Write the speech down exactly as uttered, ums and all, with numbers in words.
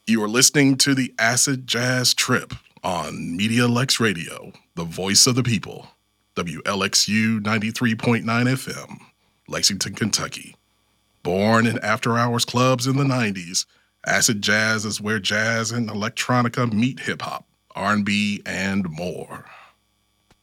You are listening to the Acid Jazz Trip on Media Lex Radio, the voice of the people, W L X U ninety-three point nine F M, Lexington, Kentucky. Born in after-hours clubs in the nineties, acid jazz is where jazz and electronica meet hip-hop, R and B, and more.